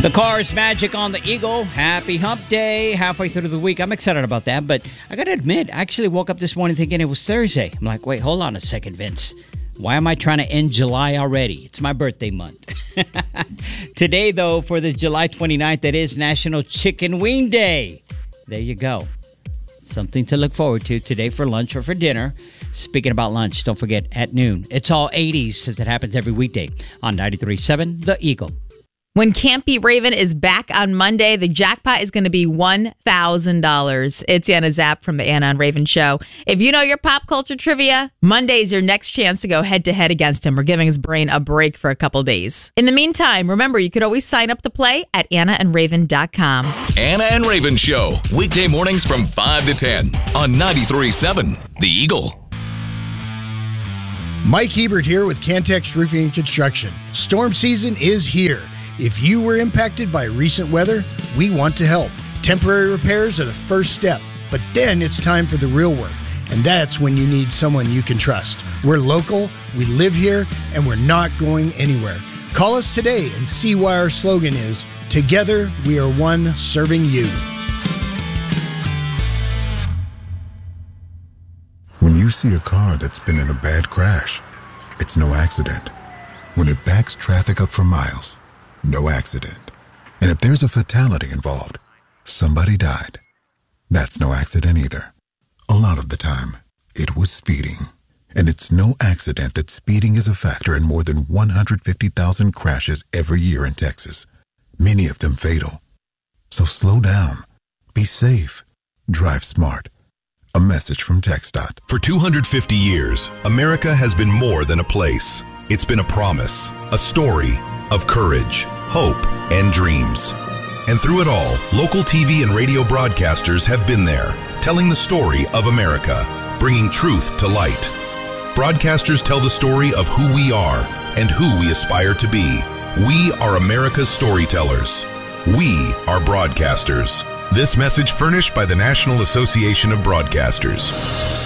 The Cars Magic on the Eagle. Happy hump day. Halfway through the week. I'm excited about that, but I got to admit, I actually woke up this morning thinking it was Thursday. I'm like, wait, hold on a second, Vince. Why am I trying to end July already? It's my birthday month. Today, though, for the July 29th, it is National Chicken Wing Day. There you go. Something to look forward to today for lunch or for dinner. Speaking about lunch, don't forget, at noon, it's all 80s since it happens every weekday on 93.7 The Eagle. When Can't Beat Raven is back on Monday, the jackpot is going to be $1,000. It's Anna Zapp from the Anna and Raven Show. If you know your pop culture trivia, Monday is your next chance to go head-to-head against him. We're giving his brain a break for a couple days. In the meantime, remember, you could always sign up to play at AnnaandRaven.com. Anna and Raven Show, weekday mornings from 5 to 10 on 93.7 The Eagle. Mike Hebert here with Cantex Roofing and Construction. Storm season is here. If you were impacted by recent weather, we want to help. Temporary repairs are the first step, but then it's time for the real work, and that's when you need someone you can trust. We're local, we live here, and we're not going anywhere. Call us today and see why our slogan is, Together we are one serving you. When you see a car that's been in a bad crash, it's no accident. When it backs traffic up for miles, no accident. And if there's a fatality involved, somebody died. That's no accident either. A lot of the time, it was speeding. And it's no accident that speeding is a factor in more than 150,000 crashes every year in Texas, many of them fatal. So slow down, be safe, drive smart. A message from TxDOT. For 250 years, America has been more than a place. It's been a promise, a story of courage, hope, and dreams. And through it all, local TV and radio broadcasters have been there, telling the story of America, bringing truth to light. Broadcasters tell the story of who we are and who we aspire to be. We are America's storytellers. We are broadcasters. This message furnished by the National Association of Broadcasters.